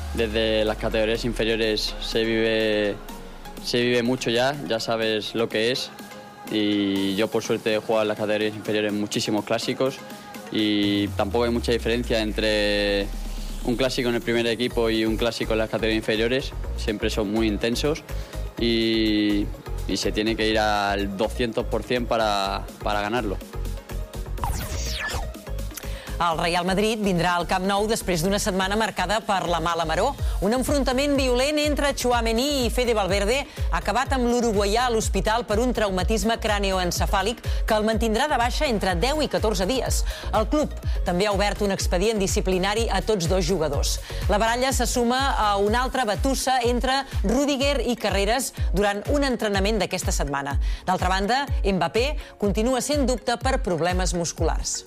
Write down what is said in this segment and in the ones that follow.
desde las categorías inferiores se vive mucho ya sabes lo que es. Y yo por suerte he jugado en las categorías inferiores muchísimos clásicos y tampoco hay mucha diferencia entre un clásico en el primer equipo y un clásico en las categorías inferiores. Siempre son muy intensos y se tiene que ir al 200% para ganarlo. El Real Madrid vindrà al Camp Nou després d'una setmana marcada per la mala maror. Un enfrontament violent entre Tchouaméni i Fede Valverde ha acabat amb l'uruguaià a l'hospital per un traumatisme cranioencefàlic que el mantindrà de baixa entre 10 i 14 dies. El club també ha obert un expedient disciplinari a tots dos jugadors. La baralla se suma a una altra batussa entre Rüdiger i Carreras durant un entrenament d'aquesta setmana. D'altra banda, Mbappé continua sent dubte per problemes musculars.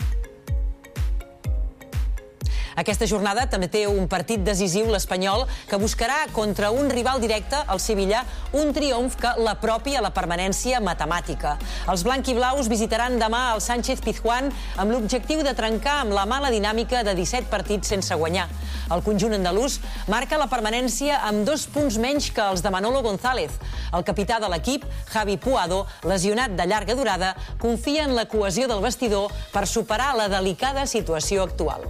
Aquesta jornada també té un partit decisiu, l'Espanyol, que buscarà contra un rival directe, el Sevilla, un triomf que l'apropi a la permanència matemàtica. Els blanquiblaus visitaran demà el Sánchez Pizjuán amb l'objectiu de trencar amb la mala dinàmica de 17 partits sense guanyar. El conjunt andalús marca la permanència amb 2 punts menys que els de Manolo González. El capità de l'equip, Javi Puado, lesionat de llarga durada, confia en la cohesió del vestidor per superar la delicada situació actual.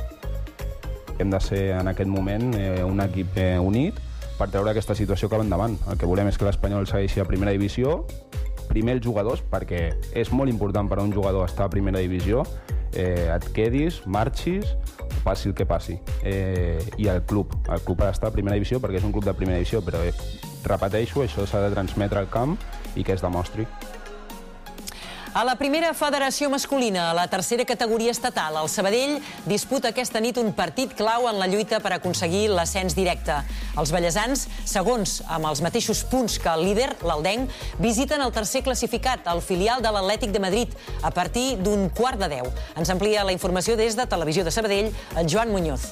Hem de ser en aquest moment un equip unit per treure aquesta situació cap endavant. El que volem és que l'Espanyol segueixi a primera divisió, primer els jugadors, perquè és molt important per a un jugador estar a primera divisió, et quedis, marxis, passi el que passi. I el club ha d'estar a primera divisió perquè és un club de primera divisió, però repeteixo, això s'ha de transmetre al camp i que es demostri. A la primera federació masculina, a la tercera categoria estatal, el Sabadell disputa aquesta nit un partit clau en la lluita per aconseguir l'ascens directe. Els ballesans, segons amb els mateixos punts que el líder, l'Aldenc, visiten el tercer classificat, el filial de l'Atlètic de Madrid, a partir d'un 9:15. Ens amplia la informació des de Televisió de Sabadell, el Joan Muñoz.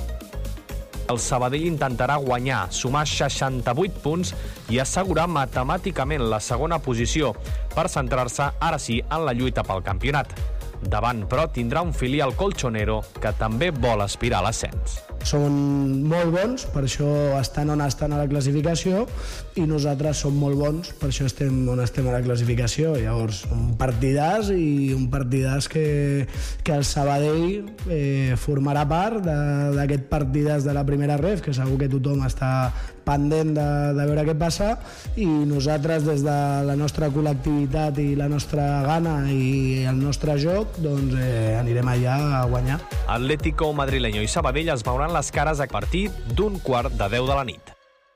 El Sabadell intentarà guanyar, sumar 68 punts i assegurar matemàticament la segona posició per centrar-se, ara sí, en la lluita pel campionat. Davant, però, tindrà un filial colchonero que també vol aspirar a l'ascens. Són molt bons, per això estan on estan a la classificació, i nosaltres som molt bons, per això estem on estem a la classificació. Llavors, un partidàs, i un partidàs que el Sabadell formarà part d'aquest partidàs de la primera ref, que segur que tothom està pendent de veure què passa, i nosaltres, des de la nostra col·lectivitat i la nostra gana i el nostre joc, doncs anirem allà a guanyar. Atlético madrileño i Sabadell es veuran les cares a partir d'un 9:15 de la nit.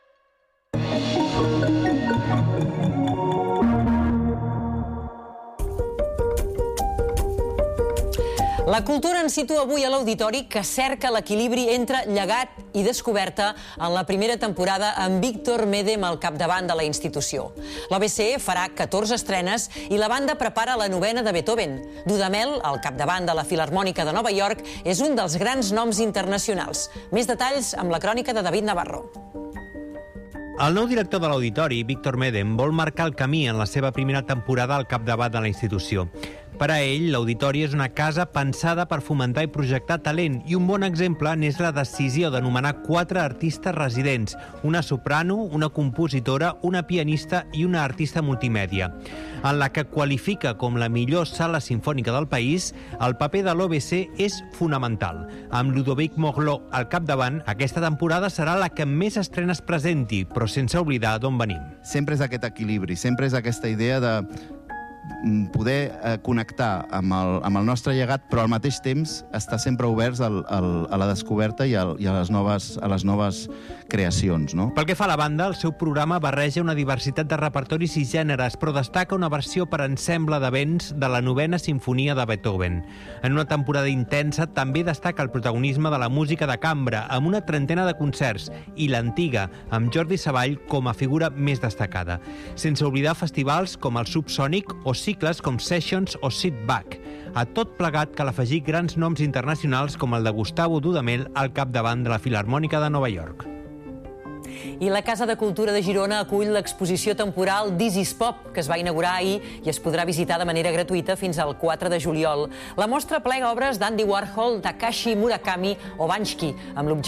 La cultura ens situa avui a l'auditori, que cerca l'equilibri entre llegat i descoberta en la primera temporada amb Víctor Médem al capdavant de la institució. L'ABC farà 14 estrenes i la banda prepara la novena de Beethoven. Dudamel, al capdavant de la Filharmònica de Nova York, és un dels grans noms internacionals. Més detalls amb la crònica de David Navarro. El nou director de l'Auditori, Víctor Médem, vol marcar el camí en la seva primera temporada al capdavant de la institució. Per a ell, l'Auditori és una casa pensada per fomentar i projectar talent, i un bon exemple n'és la decisió d'anomenar 4 artistes residents, una soprano, una compositora, una pianista i una artista multimèdia. En la que qualifica com la millor sala sinfònica del país, el paper de l'OBC és fonamental. Amb Ludovic Morlot al capdavant, aquesta temporada serà la que més estrenes presenti, però sense oblidar d'on venim. Sempre és aquest equilibri, sempre és aquesta idea de poder connectar amb el nostre llegat, però al mateix temps estar sempre oberts a la descoberta i a les noves creacions, no? Pel que fa a la banda, el seu programa barreja una diversitat de repertoris i gèneres, però destaca una versió per ensemble de vents de la novena sinfonia de Beethoven. En una temporada intensa també destaca el protagonisme de la música de cambra, amb una trentena de concerts, i l'Antiga, amb Jordi Savall com a figura més destacada. Sense oblidar festivals com el Subsònic o cicles com Sessions o Sit Back. A tot plegat cal afegir grans noms internacionals com el de Gustavo Dudamel al capdavant de la Filharmònica de Nova York. I la Casa de Cultura de Girona acull l'exposició temporal This is Pop, que es va inaugurar ahir i es podrà visitar de manera gratuïta fins al 4 de juliol. La mostra plega obres d'Andy Warhol, Takashi Murakami o Banksy, amb l'objectiu